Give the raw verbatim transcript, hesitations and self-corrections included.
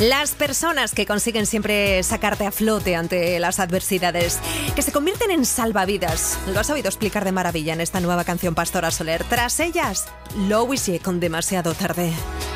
Las personas que consiguen siempre sacarte a flote ante las adversidades, que se convierten en salvavidas. Lo has sabido explicar de maravilla en esta nueva canción Pastora Soler. Tras ellas, Louis G con Demasiado Tarde.